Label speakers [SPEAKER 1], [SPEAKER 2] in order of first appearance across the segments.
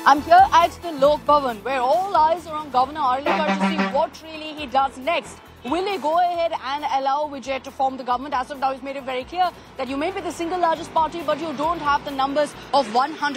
[SPEAKER 1] I'm here at the Lok Bhavan, where all eyes are on Governor Arlekar to see what really he does next. Will he go ahead and allow Vijay to form the government? As of now, he's made it very clear that you may be the single largest party, but you don't have the numbers of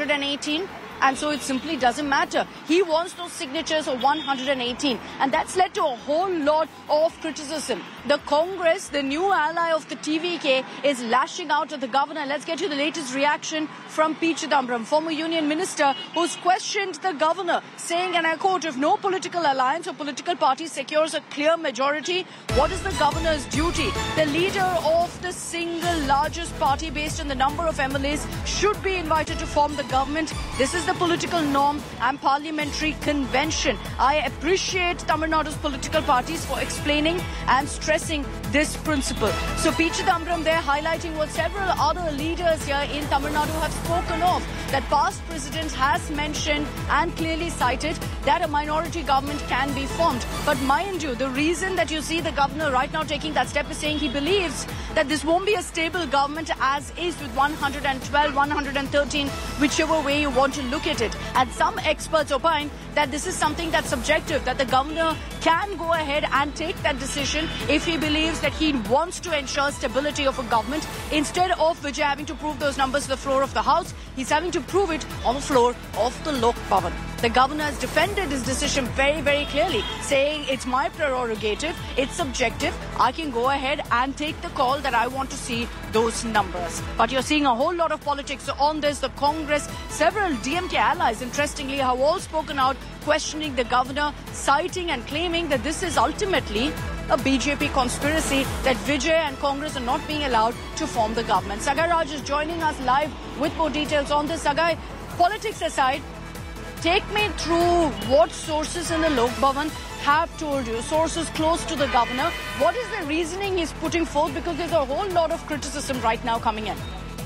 [SPEAKER 1] 118. And so it simply doesn't matter. He wants those signatures of 118. And that's led to a whole lot of criticism. The Congress, the new ally of the TVK, is lashing out at the governor. Let's get to the latest reaction from P. Chidambaram, former union minister, who's questioned the governor, saying, and I quote, if no political alliance or political party secures a clear majority, what is the governor's duty? The leader of the single largest party based on the number of MLAs should be invited to form the government. This is the political norm and parliamentary convention. I appreciate Tamil Nadu's political parties for explaining and stressing this principle. So P. Chidambaram there highlighting what several other leaders here in Tamil Nadu have spoken of, that past president has mentioned and clearly cited that a minority government can be formed. But mind you, the reason that you see the governor right now taking that step is saying he believes that this won't be a stable government as is with 112, 113, whichever way you want to look at it. And some experts opine that this is something that's subjective, that the governor can go ahead and take that decision if he believes that he wants to ensure stability of a government. Instead of Vijay having to prove those numbers to the floor of the House, he's having to prove it on the floor of the Lok Bhavan. The governor has defended his decision very, very clearly, saying it's my prerogative, it's subjective, I can go ahead and take the call that I want to see those numbers. But you're seeing a whole lot of politics on this. The Congress, several DMK allies, interestingly, have all spoken out, questioning the governor, citing and claiming that this is ultimately a BJP conspiracy, that Vijay and Congress are not being allowed to form the government. Sagai Raj is joining us live with more details on this. Sagai, politics aside, take me through what sources in the Lok Bhavan have told you, sources close to the governor. What is the reasoning he's putting forth? Because there's a whole lot of criticism right now coming in.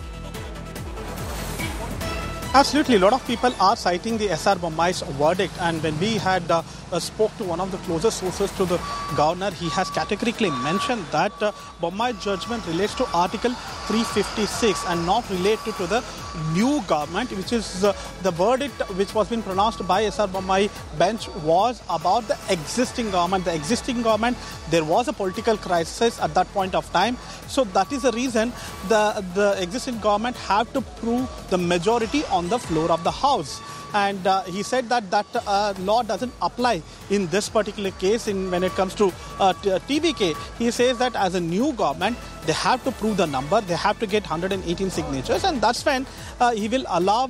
[SPEAKER 2] Absolutely. A lot of people are citing the S.R. Bommai's verdict, and when we had spoke to one of the closest sources to the governor, he has categorically mentioned that Bommai's judgment relates to Article 356 and not related to the new government, which is the verdict which was being pronounced by S.R. Bommai bench was about the existing government. The existing government, there was a political crisis at that point of time. So that is the reason the existing government have to prove the majority on the floor of the House. And he said that law doesn't apply in this particular case when it comes to TVK. He says that as a new government, they have to prove the number, they have to get 118 signatures, and that's when he will allow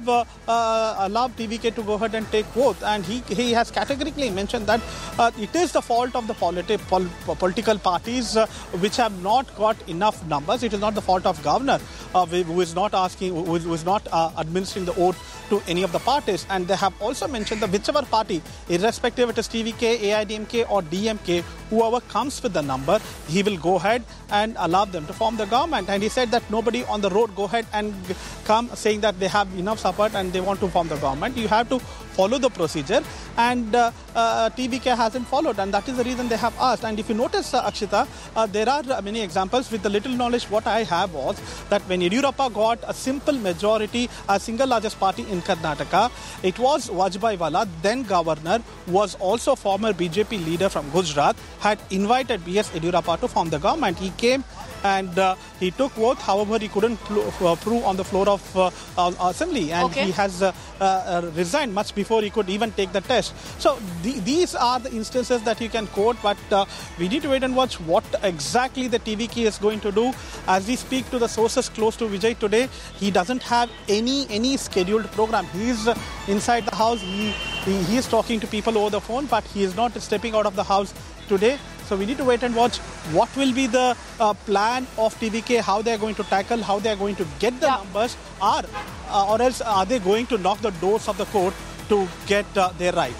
[SPEAKER 2] TVK to go ahead and take oath. And he has categorically mentioned that it is the fault of the political parties which have not got enough numbers. It is not the fault of governor who is not administering the oath to any of the parties. And they have also mentioned that whichever party, irrespective it is TVK, AIDMK or DMK, whoever comes with the number, he will go ahead and allow them to form the government. And he said that nobody on the road go ahead and come saying that they have enough support and they want to form the government. You have to follow the procedure, and TVK hasn't followed, and that is the reason they have asked. And if you notice, Akshita, there are many examples. With the little knowledge what I have was that when Yediyurappa got a simple majority, a single largest party in Karnataka, it was Vajpayee Wala, then governor, was also former BJP leader from Gujarat, had invited B.S. Yediyurappa to form the government. He came and he took oath. However, he couldn't prove on the floor of assembly, and he has resigned much before he could even take the test. So these are the instances that you can quote, but we need to wait and watch what exactly the TVK is going to do. As we speak to the sources close to Vijay today, he doesn't have any scheduled program. He is inside the house. He is talking to people over the phone, but he is not stepping out of the house today. So we need to wait and watch what will be the plan of TVK, how they are going to tackle, how they are going to get the numbers, or else are they going to knock the doors of the court to get their right.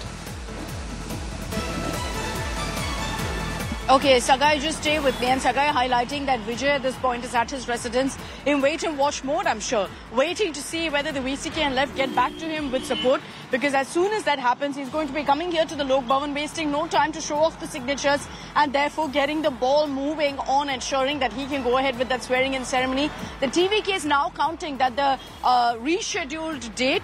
[SPEAKER 1] Okay, Sagai, just stay with me. And Sagai highlighting that Vijay at this point is at his residence in wait-and-watch mode, I'm sure. Waiting to see whether the VCK and left get back to him with support. Because as soon as that happens, he's going to be coming here to the Lok Bhavan, wasting no time to show off the signatures and therefore getting the ball moving on, ensuring that he can go ahead with that swearing-in ceremony. The TVK is now counting that the rescheduled date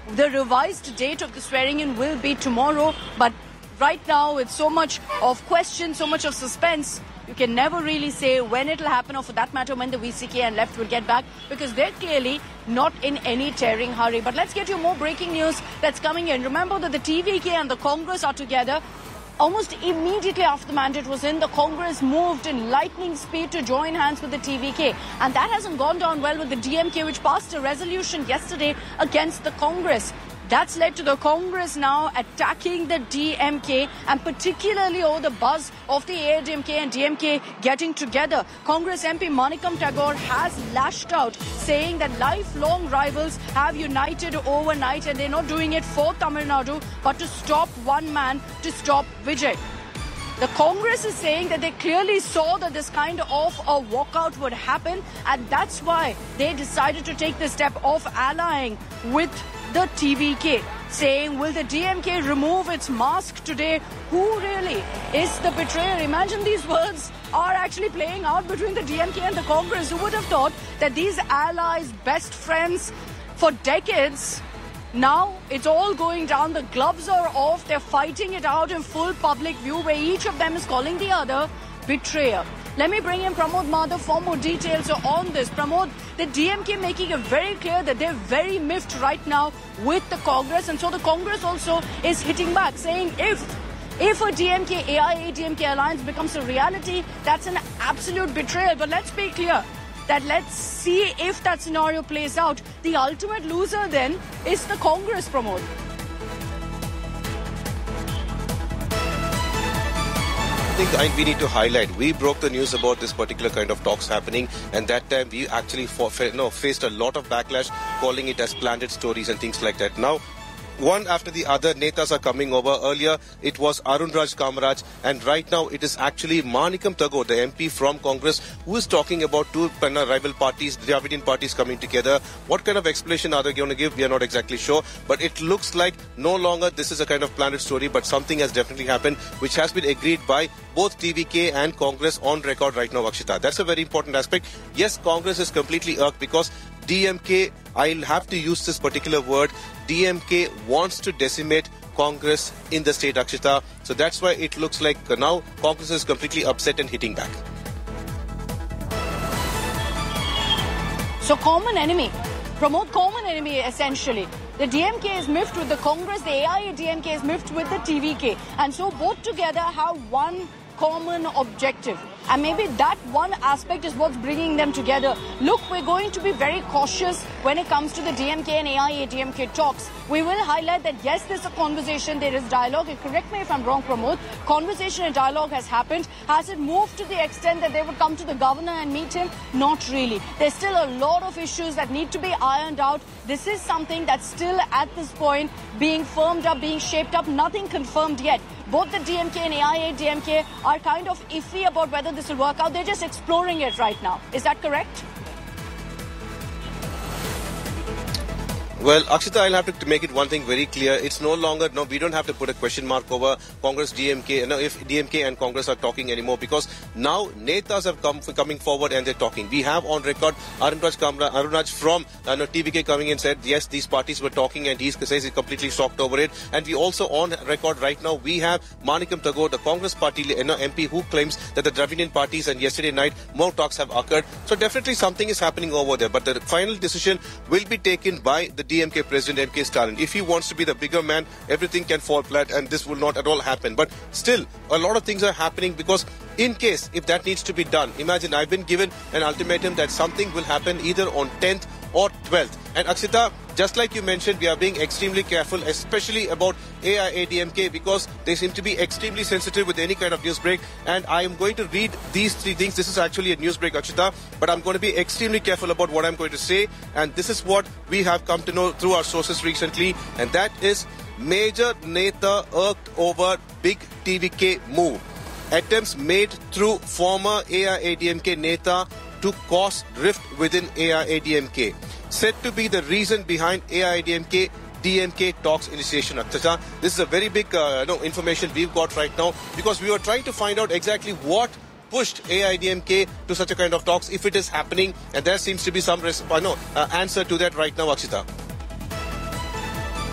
[SPEAKER 1] the revised date of the swearing-in will be tomorrow. But right now, with so much of questions, so much of suspense, you can never really say when it will happen, or for that matter, when the VCK and left will get back, because they're clearly not in any tearing hurry. But let's get you more breaking news that's coming in. Remember that the TVK and the Congress are together. Almost immediately after the mandate was in, the Congress moved in lightning speed to join hands with the TVK. And that hasn't gone down well with the DMK, which passed a resolution yesterday against the Congress. That's led to the Congress now attacking the DMK, and particularly over the buzz of the AIADMK and DMK getting together. Congress MP Manikam Tagore has lashed out, saying that lifelong rivals have united overnight, and they're not doing it for Tamil Nadu, but to stop one man, to stop Vijay. The Congress is saying that they clearly saw that this kind of a walkout would happen, and that's why they decided to take the step of allying with the TVK, saying, will the DMK remove its mask today? Who really is the betrayer? Imagine these words are actually playing out between the DMK and the Congress. Who would have thought that these allies, best friends for decades, now it's all going down, the gloves are off, they're fighting it out in full public view, where each of them is calling the other betrayer. Let me bring in Pramod Madhav for more details on this. Pramod, the DMK making it very clear that they're very miffed right now with the Congress, and so the Congress also is hitting back, saying if a DMK AIADMK alliance becomes a reality, that's an absolute betrayal. But let's be clear that let's see if that scenario plays out. The ultimate loser then is the Congress, Pramod.
[SPEAKER 3] I think we need to highlight, we broke the news about this particular kind of talks happening, and that time we actually faced a lot of backlash, calling it as planted stories and things like that. Now, one after the other, netas are coming over. Earlier, it was Arun Raj Kamaraj, and right now it is actually Manikam Tagore, the MP from Congress, who is talking about two rival parties, Dravidian parties coming together. What kind of explanation are they going to give? We are not exactly sure, but it looks like no longer this is a kind of planted story, but something has definitely happened, which has been agreed by both TVK and Congress on record right now, Akshita. That's a very important aspect. Yes, Congress is completely irked because DMK, I'll have to use this particular word, DMK wants to decimate Congress in the state, Akshita. So that's why it looks like now Congress is completely upset and hitting back.
[SPEAKER 1] So common enemy, promote common enemy essentially. The DMK is miffed with the Congress, the AIADMK is miffed with the TVK. And so both together have one common objective. And maybe that one aspect is what's bringing them together. Look, we're going to be very cautious when it comes to the DMK and AIADMK talks. We will highlight that yes, there's a conversation, there is dialogue. And correct me if I'm wrong, Pramod. Conversation and dialogue has happened. Has it moved to the extent that they would come to the governor and meet him? Not really. There's still a lot of issues that need to be ironed out. This is something that's still at this point being firmed up, being shaped up. Nothing confirmed yet. Both the DMK and AIADMK are kind of iffy about whether this will work out. They're just exploring it right now. Is that correct?
[SPEAKER 3] Well, Akshita, I'll have to make it one thing very clear. It's no longer, we don't have to put a question mark over Congress, DMK, if DMK and Congress are talking anymore, because now netas have coming forward and they're talking. We have on record Arun Raj from TVK coming and said, yes, these parties were talking, and he says he's completely shocked over it. And we also on record right now, we have Manikam Tagore, the Congress party MP, who claims that the Dravidian parties and yesterday night more talks have occurred. So definitely something is happening over there. But the final decision will be taken by the DMK President M.K. Stalin. If he wants to be the bigger man, everything can fall flat, and this will not at all happen. But still, a lot of things are happening, because in case if that needs to be done, imagine I've been given an ultimatum that something will happen either on 10th or 12th. And Akshita, just like you mentioned, we are being extremely careful, especially about AIADMK, because they seem to be extremely sensitive with any kind of news break. And I am going to read these three things. This is actually a news break, Akshita, but I'm going to be extremely careful about what I'm going to say. And this is what we have come to know through our sources recently. And that is, Major Neta irked over big TVK move. Attempts made through former AIADMK Neta to cause rift within AIADMK. Said to be the reason behind AIADMK DMK talks initiation. Akshita, this is a very big information we've got right now, because we were trying to find out exactly what pushed AIADMK to such a kind of talks, if it is happening, and there seems to be some answer to that right now, Akshita.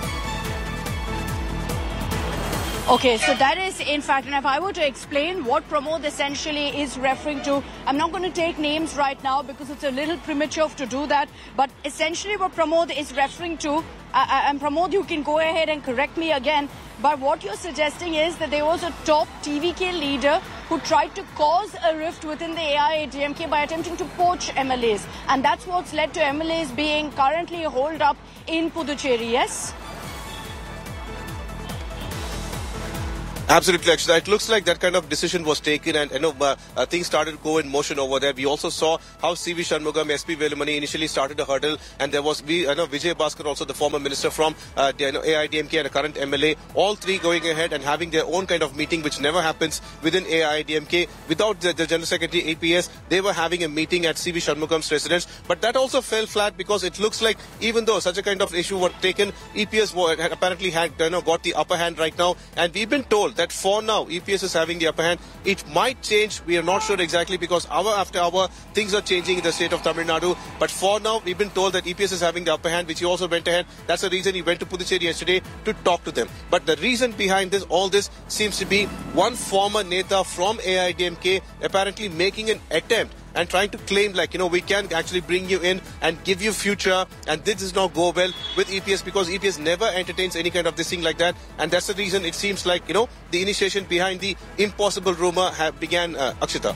[SPEAKER 1] Okay, so that is, in fact, and if I were to explain what Pramod essentially is referring to, I'm not going to take names right now because it's a little premature to do that, but essentially what Pramod is referring to, and Pramod, you can go ahead and correct me again, but what you're suggesting is that there was a top TVK leader who tried to cause a rift within the AIADMK by attempting to poach MLAs, and that's what's led to MLAs being currently holed up in Puducherry, yes?
[SPEAKER 3] Absolutely, Akshita. It looks like that kind of decision was taken and things started to go in motion over there. We also saw how C.V. Shanmugam, S.P. Velumani initially started a hurdle, and there was Vijay Bhaskar, also the former minister from AIADMK and a current MLA, all three going ahead and having their own kind of meeting, which never happens within AIADMK. Without the General Secretary, APS, they were having a meeting at C.V. Shanmugam's residence, but that also fell flat because it looks like even though such a kind of issue was taken, EPS apparently had got the upper hand right now, and we've been told that for now EPS is having the upper hand. It might change, we are not sure exactly, because hour after hour things are changing in the state of Tamil Nadu, but for now we've been told that EPS is having the upper hand, which he also went ahead. That's the reason he went to Puducherry yesterday to talk to them. But the reason behind this, all this, seems to be one former Neta from AIADMK apparently making an attempt and trying to claim we can actually bring you in and give you future, and this does not go well with EPS because EPS never entertains any kind of this thing like that, and that's the reason it seems like the initiation behind the impossible rumor began, Akshita.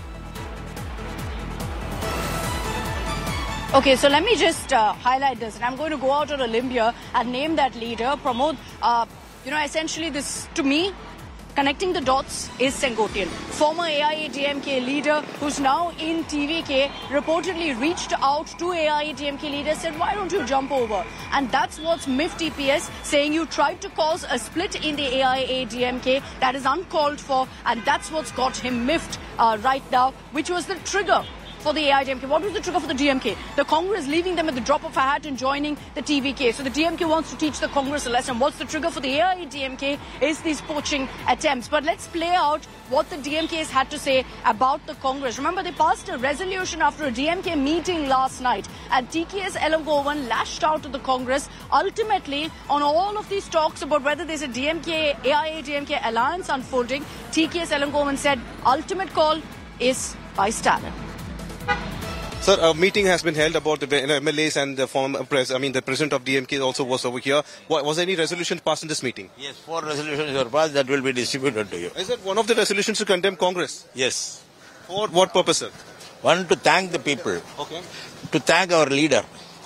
[SPEAKER 1] Okay, so let me just highlight this, and I'm going to go out on a limb here and name that leader, Pramod. Essentially this, to me, connecting the dots is Sengotian. Former AIADMK leader who's now in TVK reportedly reached out to AIADMK leaders, said, why don't you jump over? And that's what's miffed EPS, saying you tried to cause a split in the AIADMK. That is uncalled for, and that's what's got him miffed right now, which was the trigger for the AIADMK. What was the trigger for the DMK? The Congress leaving them at the drop of a hat and joining the TVK. So the DMK wants to teach the Congress a lesson. What's the trigger for the AIADMK is these poaching attempts. But let's play out what the DMK has had to say about the Congress. Remember, they passed a resolution after a DMK meeting last night, and TKS Elangovan lashed out to the Congress. Ultimately, on all of these talks about whether there's a AIADMK alliance unfolding, TKS Elangovan said ultimate call is by Stalin.
[SPEAKER 3] Sir, a meeting has been held about the MLAs and the former the president of DMK also was over here. Was there any resolution passed in this meeting?
[SPEAKER 4] Yes, 4 resolutions were passed that will be distributed to you.
[SPEAKER 3] Is it one of the resolutions to condemn Congress?
[SPEAKER 4] Yes.
[SPEAKER 3] For what purpose, sir?
[SPEAKER 4] One, to thank the people.
[SPEAKER 3] Okay.
[SPEAKER 4] To thank our leader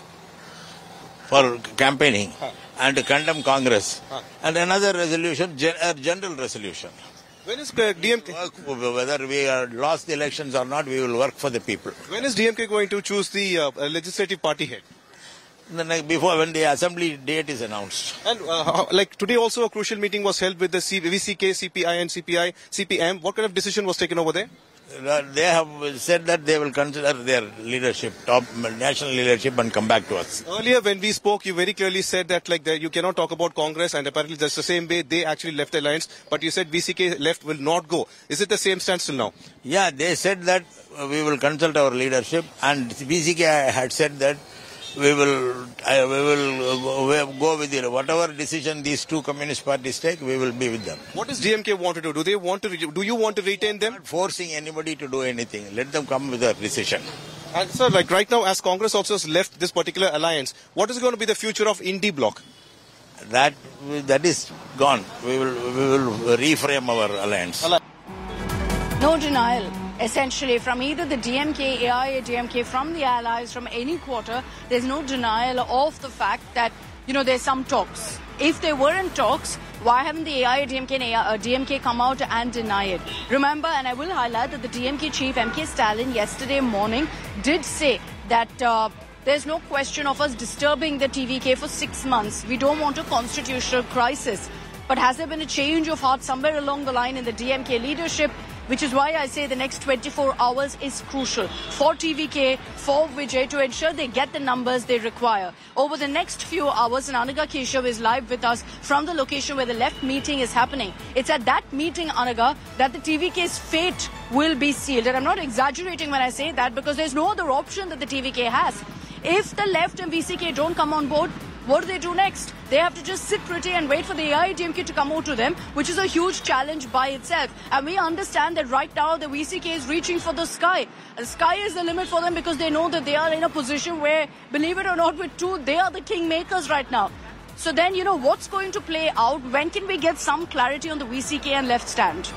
[SPEAKER 4] for campaigning and to condemn Congress. And another resolution, a general resolution.
[SPEAKER 3] When is DMK?
[SPEAKER 4] Whether we lost the elections or not, we will work for the people.
[SPEAKER 3] When is DMK going to choose the legislative party head?
[SPEAKER 4] Before, when the assembly date is announced.
[SPEAKER 3] And today also a crucial meeting was held with the VCK, CPI and CPM. What kind of decision was taken over there?
[SPEAKER 4] They have said that they will consider their leadership, top national leadership, and come back to us.
[SPEAKER 3] Earlier when we spoke, you very clearly said that you cannot talk about Congress, and apparently that's the same way they actually left the alliance, but you said VCK left will not go. Is it the same stance till now?
[SPEAKER 4] Yeah, they said that we will consult our leadership, and VCK had said that we will go with it. Whatever decision these two communist parties take, we will be with them.
[SPEAKER 3] What does DMK want to do? Do you want to retain them?
[SPEAKER 4] Not forcing anybody to do anything. Let them come with a decision.
[SPEAKER 3] And sir, right now, as Congress also has left this particular alliance, what is going to be the future of Indie Bloc?
[SPEAKER 4] That is gone. We will reframe our alliance.
[SPEAKER 1] No denial, essentially, from either the DMK, AIADMK, from the allies, from any quarter. There's no denial of the fact that, there's some talks. If there weren't talks, why haven't the AIADMK and DMK come out and deny it? Remember, and I will highlight that the DMK chief, M.K. Stalin, yesterday morning did say that there's no question of us disturbing the TVK for 6 months. We don't want a constitutional crisis. But has there been a change of heart somewhere along the line in the DMK leadership? Which is why I say the next 24 hours is crucial for TVK, for Vijay, to ensure they get the numbers they require. Over the next few hours, and Anaga Keshav is live with us from the location where the left meeting is happening. It's at that meeting, Anaga, that the TVK's fate will be sealed. And I'm not exaggerating when I say that, because there's no other option that the TVK has. If the left and VCK don't come on board, what do they do next? They have to just sit pretty and wait for the AIADMK to come out to them, which is a huge challenge by itself. And we understand that right now the VCK is reaching for the sky. The sky is the limit for them because they know that they are in a position where, believe it or not, with two, they are the kingmakers right now. So then, what's going to play out? When can we get some clarity on the VCK and left stand?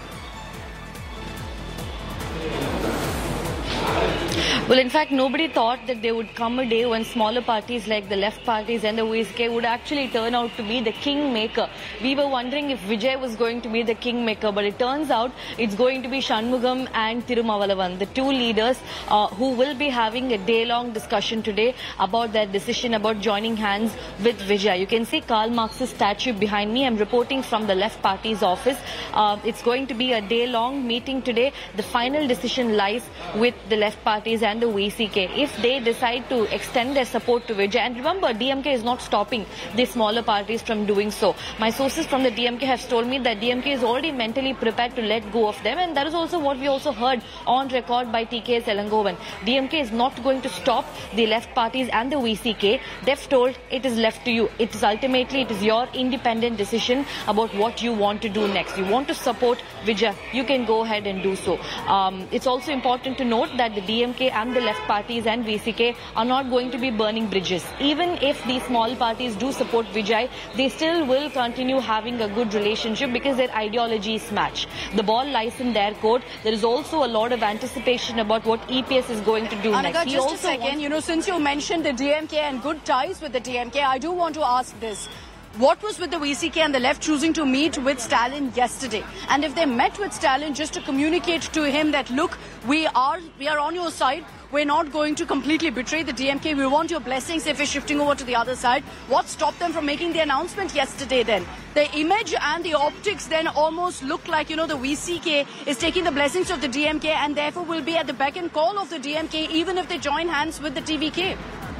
[SPEAKER 5] Well, in fact, nobody thought that there would come a day when smaller parties like the left parties and the VCK would actually turn out to be the kingmaker. We were wondering if Vijay was going to be the kingmaker, but it turns out it's going to be Shanmugam and Tirumavalavan, the two leaders who will be having a day-long discussion today about their decision about joining hands with Vijay. You can see Karl Marx's statue behind me. I'm reporting from the left party's office. It's going to be a day-long meeting today. The final decision lies with the left parties and the VCK. If they decide to extend their support to Vijay, and remember, DMK is not stopping the smaller parties from doing so. My sources from the DMK have told me that DMK is already mentally prepared to let go of them, and that is also what we also heard on record by TKS Elangovan. DMK is not going to stop the left parties and the VCK. They've told it is left to you. It is your independent decision about what you want to do next. You want to support Vijay, you can go ahead and do so. It's also important to note that the DMK and the left parties and VCK are not going to be burning bridges. Even if these small parties do support Vijay, they still will continue having a good relationship because their ideologies match. The ball lies in their court. There is also a lot of anticipation about what EPS is going to do next.
[SPEAKER 1] Just a second, since you mentioned the DMK and good ties with the DMK, I do want to ask this. What was with the VCK and the left choosing to meet with Stalin yesterday? And if they met with Stalin just to communicate to him that, look, we are on your side. We're not going to completely betray the DMK. We want your blessings if we're shifting over to the other side. What stopped them from making the announcement yesterday then? The image and the optics then almost look like, the VCK is taking the blessings of the DMK and therefore will be at the beck and call of the DMK even if they join hands with the TVK.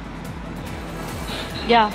[SPEAKER 5] Yeah.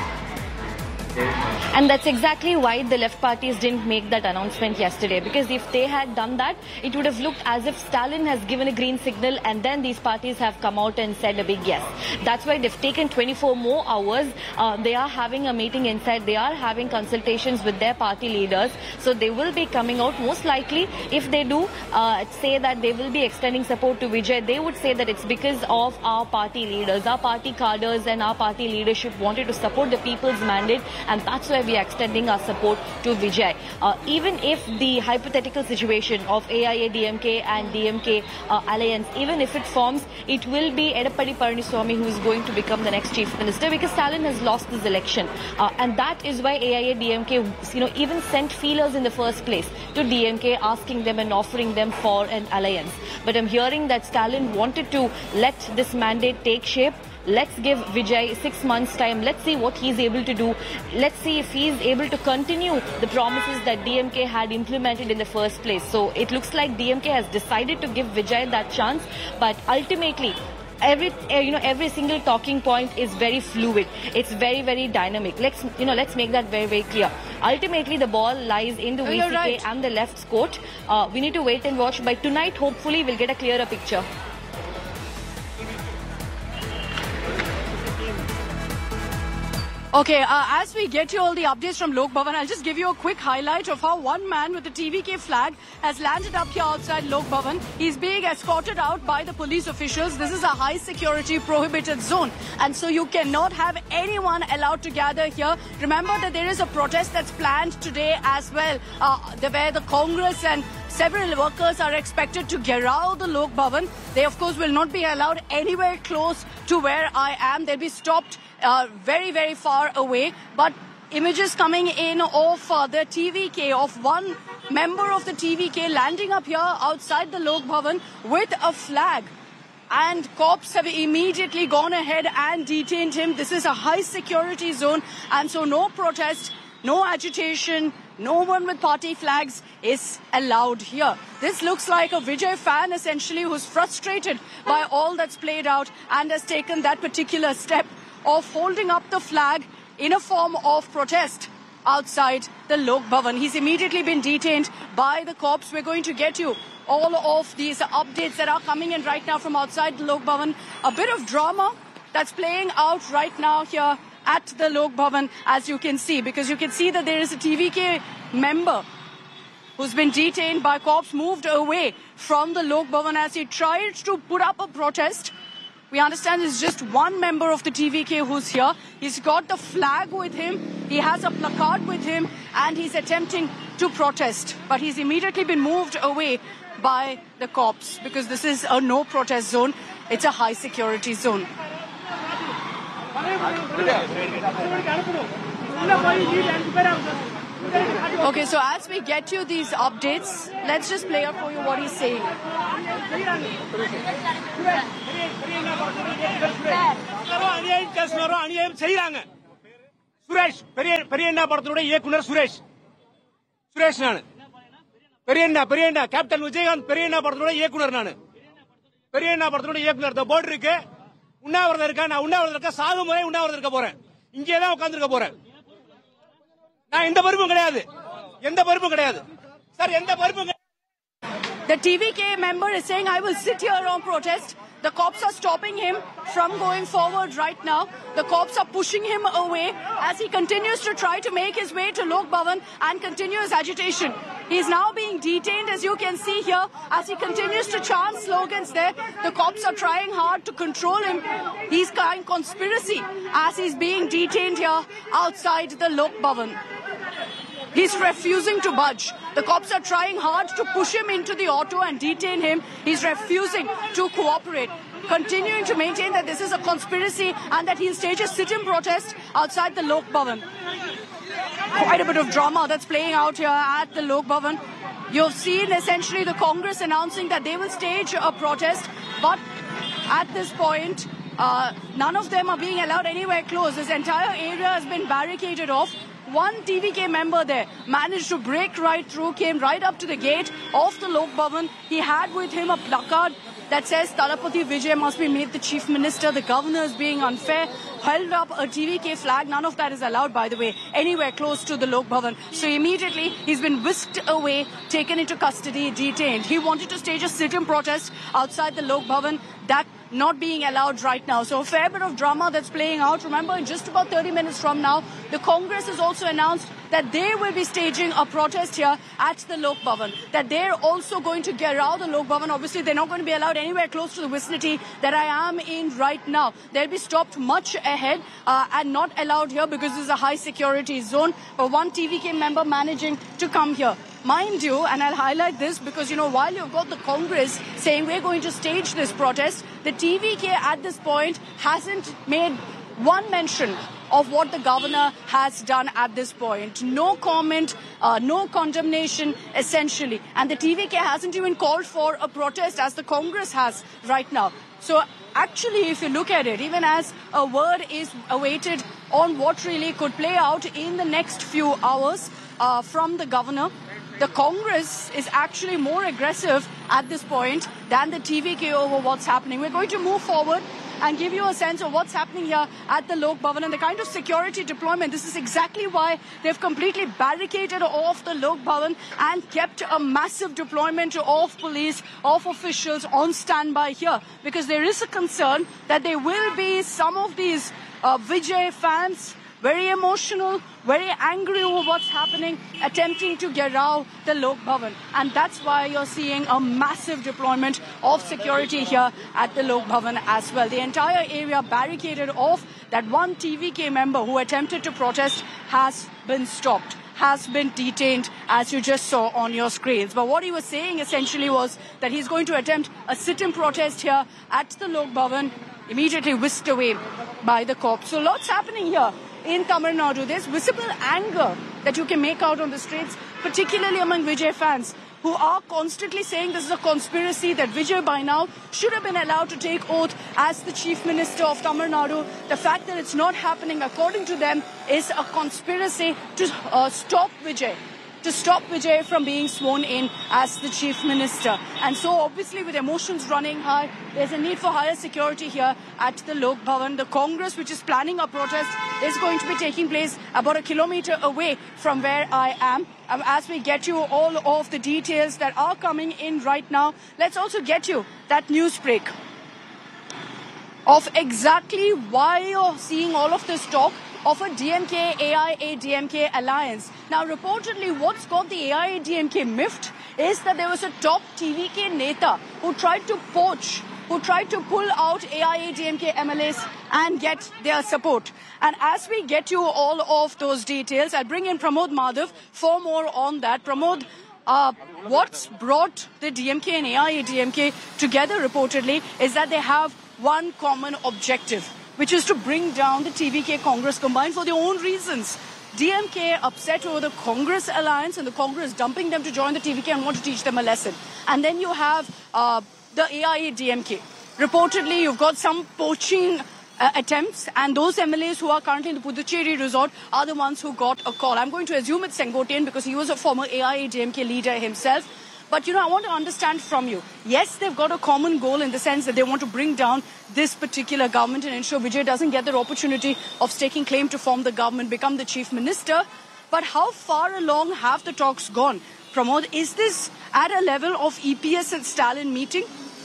[SPEAKER 5] And that's exactly why the left parties didn't make that announcement yesterday, because if they had done that, it would have looked as if Stalin has given a green signal and then these parties have come out and said a big yes. That's why they've taken 24 more hours. They are having a meeting inside. They are having consultations with their party leaders. So they will be coming out. Most likely, if they do say that they will be extending support to Vijay, they would say that it's because of our party leaders. Our party cadres and our party leadership wanted to support the people's mandate, and that's why we are extending our support to Vijay. Even if the hypothetical situation of AIADMK and DMK alliance, even if it forms, it will be Edappadi Palaniswamy who is going to become the next chief minister, because Stalin has lost this election. And that is why AIADMK, even sent feelers in the first place to DMK, asking them and offering them for an alliance. But I'm hearing that Stalin wanted to let this mandate take shape. Let's give Vijay 6 months' time. Let's see what he's able to do. Let's see if he's able to continue the promises that DMK had implemented in the first place. So it looks like DMK has decided to give Vijay that chance. But ultimately, every single talking point is very fluid. It's very, very dynamic. Let's make that very, very clear. Ultimately, the ball lies in the VCK and the left's court. We need to wait and watch. By tonight, hopefully, we'll get a clearer picture.
[SPEAKER 1] Okay, as we get you all the updates from Lok Bhavan, I'll just give you a quick highlight of how one man with the TVK flag has landed up here outside Lok Bhavan. He's being escorted out by the police officials. This is a high security prohibited zone, and so you cannot have anyone allowed to gather here. Remember that there is a protest that's planned today as well, where the Congress and several workers are expected to garrow the Lok Bhavan. They, of course, will not be allowed anywhere close to where I am. They'll be stopped very, very far away. But images coming in of the TVK, of one member of the TVK landing up here outside the Lok Bhavan with a flag. And cops have immediately gone ahead and detained him. This is a high security zone, and so no protest, no agitation, no one with party flags is allowed here. This looks like a Vijay fan, essentially, who's frustrated by all that's played out and has taken that particular step of holding up the flag in a form of protest outside the Lok Bhavan. He's immediately been detained by the cops. We're going to get you all of these updates that are coming in right now from outside the Lok Bhavan. A bit of drama that's playing out right now here at the Lok Bhavan, as you can see, because you can see that there is a TVK member who's been detained by cops, moved away from the Lok Bhavan as he tried to put up a protest. We understand it's just one member of the TVK who's here. He's got the flag with him, he has a placard with him, and he's attempting to protest. But he's immediately been moved away by the cops because this is a no protest zone. It's a high security zone. Okay, so as we get you these updates, let's just play out for you what he's saying.
[SPEAKER 6] Suresh, Periyana Parthude Yekunar Suresh. Suresh Nana. Periyana, Captain Vijayan, Periyana Parthude Yekunar Nana. Periyana Parthude Yekunar, the border Rike, Unavarka, Salome, Unavarka Bora. Ingeda Kandra. Now in the Burbu, in the Burbu, sir, in the Burbu.
[SPEAKER 1] The TVK member is saying, I will sit here on protest. The cops are stopping him from going forward right now. The cops are pushing him away as he continues to try to make his way to Lok Bhavan and continue his agitation. He is now being detained, as you can see here, as he continues to chant slogans there. The cops are trying hard to control him. He's crying conspiracy as he's being detained here outside the Lok Bhavan. He's refusing to budge. The cops are trying hard to push him into the auto and detain him. He's refusing to cooperate, continuing to maintain that this is a conspiracy and that he'll stage a sit-in protest outside the Lok Bhavan. Quite a bit of drama that's playing out here at the Lok Bhavan. You've seen essentially the Congress announcing that they will stage a protest, but at this point, none of them are being allowed anywhere close. This entire area has been barricaded off. One TVK member there managed to break right through, came right up to the gate of the Lok Bhavan. He had with him a placard that says Talapati Vijay must be made the chief minister. The governor is being unfair. Held up a TVK flag. None of that is allowed, by the way, anywhere close to the Lok Bhavan. So immediately he's been whisked away, taken into custody, detained. He wanted to stage a sit-in protest outside the Lok Bhavan. That not being allowed right now. So a fair bit of drama that's playing out. Remember, in just about 30 minutes from now, the Congress has also announced that they will be staging a protest here at the Lok Bhavan. That they're also going to get out the Lok Bhavan. Obviously, they're not going to be allowed anywhere close to the vicinity that I am in right now. They'll be stopped much ahead and not allowed here because this is a high security zone. But one TVK member managing to come here. Mind you, and I'll highlight this because, while you've got the Congress saying we're going to stage this protest, the TVK at this point hasn't made one mention of what the governor has done at this point. No comment, no condemnation, essentially. And the TVK hasn't even called for a protest as the Congress has right now. So actually, if you look at it, even as a word is awaited on what really could play out in the next few hours from the governor, the Congress is actually more aggressive at this point than the TVK over what's happening. We're going to move forward and give you a sense of what's happening here at the Lok Bhavan and the kind of security deployment. This is exactly why they've completely barricaded off the Lok Bhavan and kept a massive deployment of police, of officials on standby here. Because there is a concern that there will be some of these Vijay fans very emotional, very angry over what's happening, attempting to get out the Lok Bhavan. And that's why you're seeing a massive deployment of security here at the Lok Bhavan as well. The entire area barricaded off. That one TVK member who attempted to protest has been stopped, has been detained, as you just saw on your screens. But what he was saying essentially was that he's going to attempt a sit-in protest here at the Lok Bhavan, immediately whisked away by the cops. So lots happening here in Tamil Nadu. There's visible anger that you can make out on the streets, particularly among Vijay fans who are constantly saying this is a conspiracy, that Vijay by now should have been allowed to take oath as the Chief Minister of Tamil Nadu. The fact that it's not happening, according to them, is a conspiracy to stop Vijay from being sworn in as the Chief Minister. And so obviously with emotions running high, there's a need for higher security here at the Lok Bhavan. The Congress, which is planning a protest, is going to be taking place about a kilometre away from where I am. As we get you all of the details that are coming in right now, let's also get you that news break of exactly why you're seeing all of this talk of a DMK-AIADMK alliance. Now, reportedly, what's got the AIADMK miffed is that there was a top TVK Neta who tried to poach, who tried to pull out AIADMK MLAs and get their support. And as we get you all of those details, I'll bring in Pramod Madhav for more on that. Pramod, what's brought the DMK and AIADMK together reportedly is that they have one common objective, which is to bring down the TVK Congress combined for their own reasons. DMK upset over the Congress alliance and the Congress dumping them to join the TVK and want to teach them a lesson. And then you have the AIADMK. Reportedly, you've got some poaching attempts, and those MLAs who are currently in the Puducherry resort are the ones who got a call. I'm going to assume it's Sengotian because he was a former AIADMK leader himself. But, I want to understand from you. Yes, they've got a common goal in the sense that they want to bring down this particular government and ensure Vijay doesn't get the opportunity of staking claim to form the government, become the chief minister. But how far along have the talks gone? Pramod, is this at a level of EPS and Stalin meeting?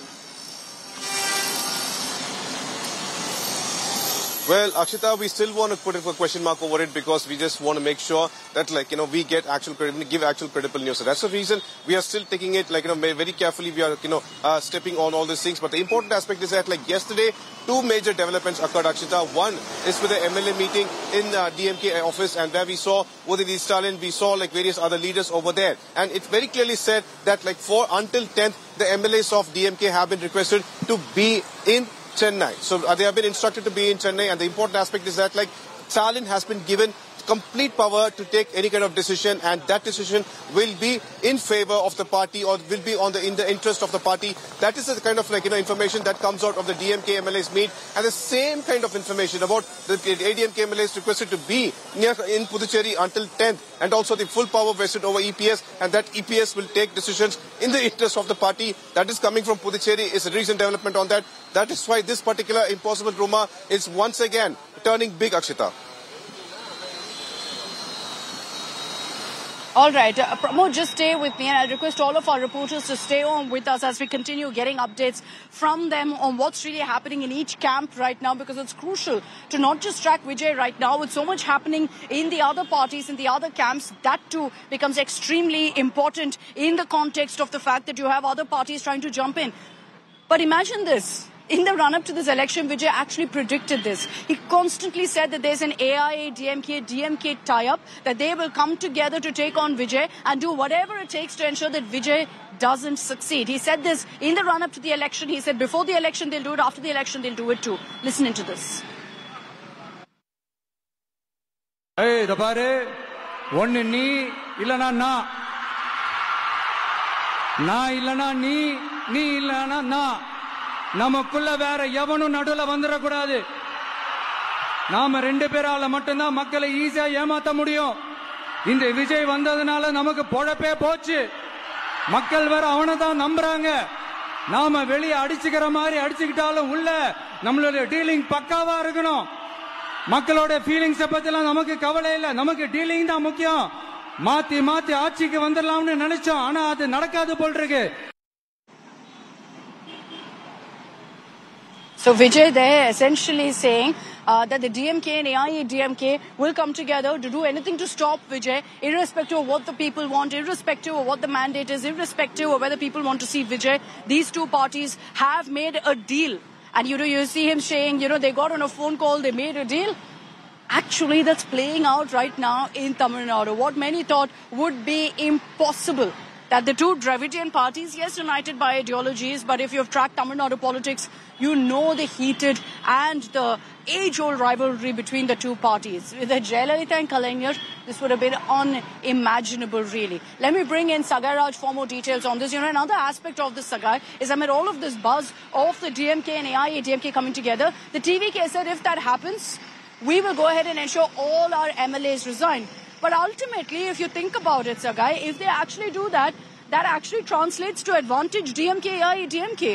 [SPEAKER 3] Well, Akshita, we still want to put a question mark over it because we just want to make sure that, we get actual credibility, give actual credible news. So that's the reason we are still taking it, very carefully. We are, stepping on all these things. But the important aspect is that, yesterday, two major developments occurred, Akshita. One is with the MLA meeting in DMK office, and where we saw Udaydeep Stalin, we saw, various other leaders over there. And it very clearly said that, for until 10th, the MLAs of DMK have been requested to be in Chennai. So they have been instructed to be in Chennai, and the important aspect is that Stalin has been given complete power to take any kind of decision, and that decision will be in favor of the party or will be in the interest of the party. That is the kind of information that comes out of the DMK MLAs meet, and the same kind of information about the ADMK MLAs requested to be in Puducherry until 10th, and also the full power vested over EPS, and that EPS will take decisions in the interest of the party. That is coming from Puducherry is a recent development on that. That is why this particular impossible rumor is once again turning big, Akshita.
[SPEAKER 1] All right, Pramod, just stay with me, and I'll request all of our reporters to stay on with us as we continue getting updates from them on what's really happening in each camp right now, because it's crucial to not just track Vijay right now. With so much happening in the other parties, in the other camps, that too becomes extremely important in the context of the fact that you have other parties trying to jump in. But imagine this. In the run-up to this election, Vijay actually predicted this. He constantly said that there's an AIADMK tie-up, that they will come together to take on Vijay and do whatever it takes to ensure that Vijay doesn't succeed. He said this in the run-up to the election. He said before the election they'll do it, after the election they'll do it too. Listen into this.
[SPEAKER 7] Hey, Dabare, one ni illana na. Na illana ni illana na. நமக்குள்ள வேற எவனும் நடுவுல வந்துட கூடாது. நாம ரெண்டு பேரால மட்டும்தான் மக்களை ஈஸியா ஏமாத்த முடியும். இந்த விஜய் வந்ததனால நமக்கு பொழப்பே போச்சு. மக்கள் வேற அவனை தான் நம்புறாங்க. நாம வெளியே அடிச்சுக்கிற மாதிரி அடிச்சுக்கிட்டாலும் உள்ள நம்மளுடைய டீலிங் பக்காவா இருக்கணும். மக்களோட ஃபீலிங்ஸை பத்திலாம் நமக்கு கவலை இல்லை. நமக்கு டீலிங் தான் முக்கியம். மாத்தி மாத்தி ஆட்சிக்கு வந்துடலாம்னு நினைச்சோம், ஆனா அது நடக்காது போல் இருக்கு.
[SPEAKER 1] So Vijay there essentially saying that the DMK and AIADMK will come together to do anything to stop Vijay, irrespective of what the people want, irrespective of what the mandate is, irrespective of whether people want to see Vijay. These two parties have made a deal. And you see him saying, they got on a phone call, they made a deal. Actually, that's playing out right now in Tamil Nadu. What many thought would be impossible. That the two Dravidian parties, yes, united by ideologies, but if you've tracked Tamil Nadu politics, you know the heated and the age-old rivalry between the two parties. With the Jayalalitha and Kalaignar, this would have been unimaginable, really. Let me bring in Sagai Raj for more details on this. Another aspect of this, Sagai, is amid all of this buzz of the DMK and AIADMK coming together, the TVK said if that happens, we will go ahead and ensure all our MLAs resign. But ultimately, if you think about it, Sagai, if they actually do that, that actually translates to advantage DMK, AIADMK.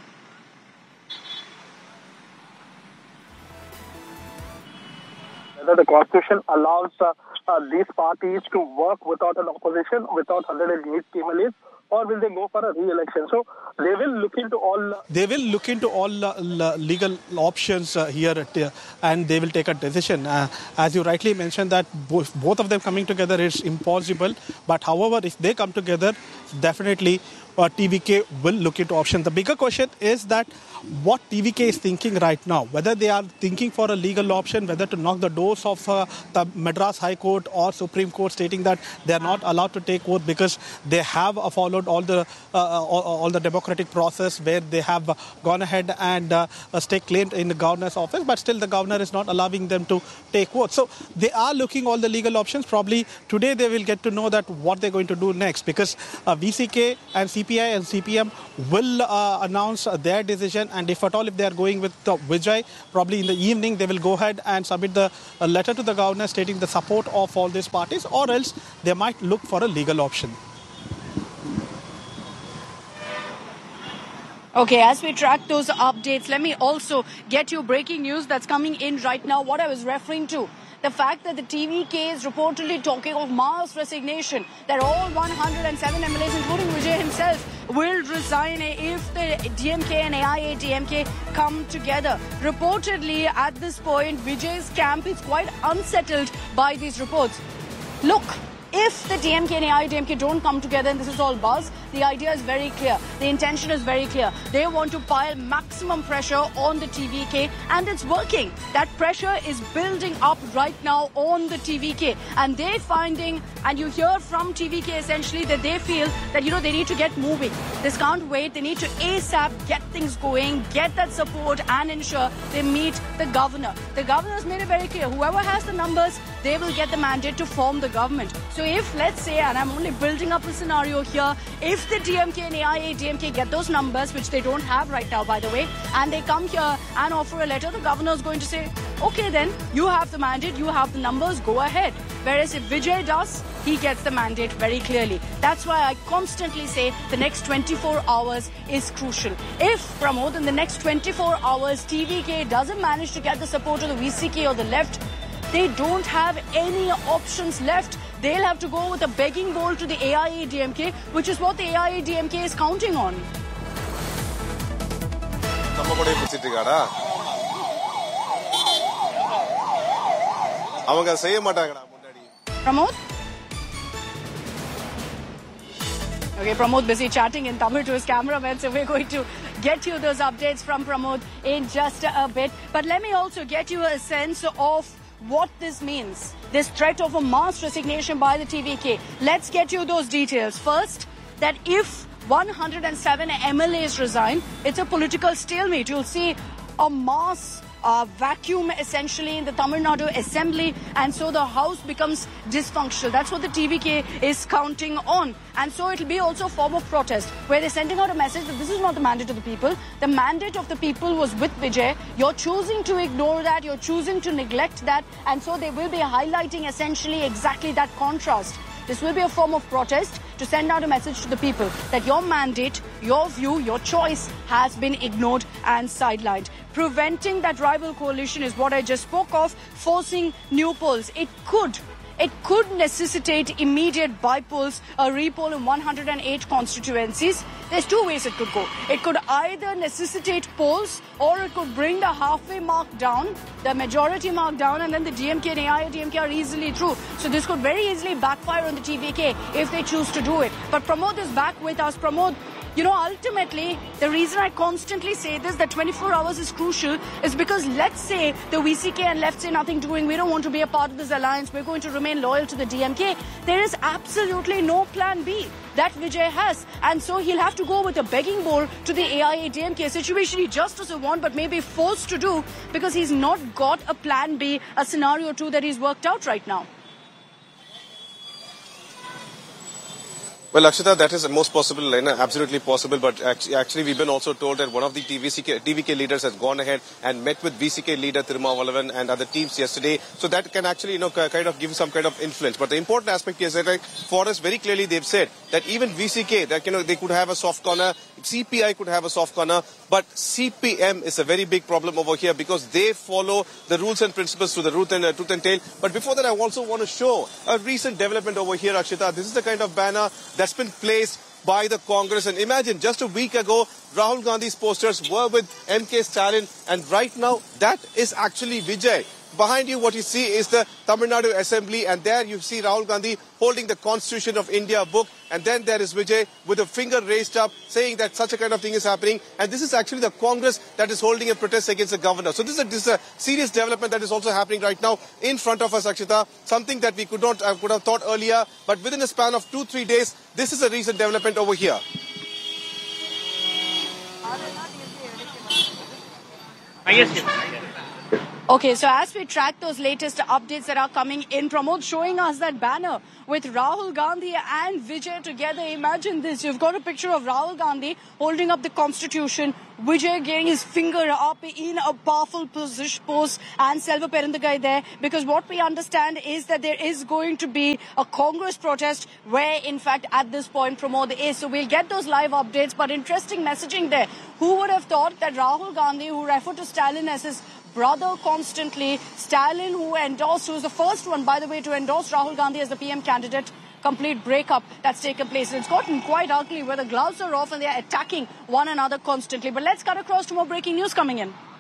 [SPEAKER 8] Whether the Constitution allows these parties to work without an opposition, without 108 MLAs, or will they go for a re-election? So they will look into all
[SPEAKER 2] legal options here, and they will take a decision. As you rightly mentioned, that both of them coming together is impossible. But however, if they come together, definitely TVK will look into options. The bigger question is that what TVK is thinking right now, whether they are thinking for a legal option, whether to knock the doors of the Madras High Court or Supreme Court, stating that they are not allowed to take vote because they have followed all the democratic process where they have gone ahead and stake claim in the governor's office, but still the governor is not allowing them to take vote. So they are looking all the legal options. Probably today they will get to know that what they're going to do next, because VCK and CPI and CPM will announce their decision, and if at all if they are going with Vijay, probably in the evening they will go ahead and submit the letter to the governor stating the support of all these parties, or else they might look for a legal option.
[SPEAKER 1] Okay, as we track those updates, let me also get you breaking news that's coming in right now. What I was referring to, the fact that the TVK is reportedly talking of mass resignation, that all 107 MLAs, including Vijay himself, will resign if the DMK and AIADMK come together. Reportedly, at this point, Vijay's camp is quite unsettled by these reports. Look, if the DMK and AIADMK don't come together and this is all buzz, the idea is very clear. The intention is very clear. They want to pile maximum pressure on the TVK, and it's working. That pressure is building up right now on the TVK, and they're finding, and you hear from TVK essentially that they feel that, they need to get moving. This can't wait. They need to ASAP get things going, get that support, and ensure they meet the governor. The governor has made it very clear. Whoever has the numbers, they will get the mandate to form the government. So if, let's say, and I'm only building up a scenario here, if the DMK and AIADMK get those numbers, which they don't have right now, by the way, and they come here and offer a letter, the governor is going to say, okay, then you have the mandate, you have the numbers, go ahead. Whereas if Vijay does, he gets the mandate very clearly. That's why I constantly say the next 24 hours is crucial. If, Pramod, in the next 24 hours, TVK doesn't manage to get the support of the VCK or the left, they don't have any options left. They'll have to go with a begging bowl to the AIADMK, which is what the AIADMK is counting on. Pramod? Okay, Pramod busy chatting in Tamil to his cameraman, so we're going to get you those updates from Pramod in just a bit. But let me also get you a sense of what this means, this threat of a mass resignation by the TVK. Let's get you those details. First, that if 107 MLAs resign, it's a political stalemate. You'll see a mass vacuum essentially in the Tamil Nadu Assembly, and so the House becomes dysfunctional. That's what the TVK is counting on. And so it'll be also a form of protest, where they're sending out a message that this is not the mandate of the people. The mandate of the people was with Vijay. You're choosing to ignore that. You're choosing to neglect that. And so they will be highlighting essentially exactly that contrast. This will be a form of protest to send out a message to the people that your mandate, your view, your choice has been ignored and sidelined. Preventing that rival coalition is what I just spoke of, forcing new polls. It could necessitate immediate by-polls, a re-poll in 108 constituencies. There's two ways it could go. It could either necessitate polls, or it could bring the halfway mark down, the majority mark down, and then the DMK and AIADMK are easily through. So this could very easily backfire on the TVK if they choose to do it. But Pramod is back with us. Pramod, ultimately, the reason I constantly say this, that 24 hours is crucial, is because let's say the VCK and left say nothing doing, we don't want to be a part of this alliance, we're going to remain loyal to the DMK. There is absolutely no plan B that Vijay has. And so he'll have to go with a begging bowl to the AIADMK, a situation he just doesn't want, but may be forced to do because he's not got a plan B, a scenario 2 that he's worked out right now.
[SPEAKER 3] Well, Akshita, that is most possible, absolutely possible. But actually, we've been also told that one of the TVK leaders has gone ahead and met with VCK leader Tirumavalavan and other teams yesterday. So that can actually, kind of give some kind of influence. But the important aspect is that, for us, very clearly, they've said that even VCK, that they could have a soft corner, CPI could have a soft corner, but CPM is a very big problem over here because they follow the rules and principles to the tooth and tail. But before that, I also want to show a recent development over here, Akshita. This is the kind of banner that that's been placed by the Congress. And imagine, just a week ago, Rahul Gandhi's posters were with MK Stalin, and right now that is actually Vijay. Behind you, what you see is the Tamil Nadu Assembly, and there you see Rahul Gandhi holding the Constitution of India book, and then there is Vijay with a finger raised up saying that such a kind of thing is happening, and this is actually the Congress that is holding a protest against the governor. So this is a serious development that is also happening right now in front of us, Akshita, something that we could have thought earlier, but within a span of 2-3 days, this is a recent development over here.
[SPEAKER 1] Okay, so as we track those latest updates that are coming in, Pramod showing us that banner with Rahul Gandhi and Vijay together. Imagine this. You've got a picture of Rahul Gandhi holding up the Constitution, Vijay getting his finger up in a powerful pose, and Selva Perendagai there. Because what we understand is that there is going to be a Congress protest where, in fact, at this point, Pramod is. So we'll get those live updates, but interesting messaging there. Who would have thought that Rahul Gandhi, who referred to Stalin as his brother constantly, Stalin, who was the first one, by the way, to endorse Rahul Gandhi as the PM candidate, complete breakup that's taken place. It's gotten quite ugly where the gloves are off and they're attacking one another constantly. But let's cut across to more breaking news coming in.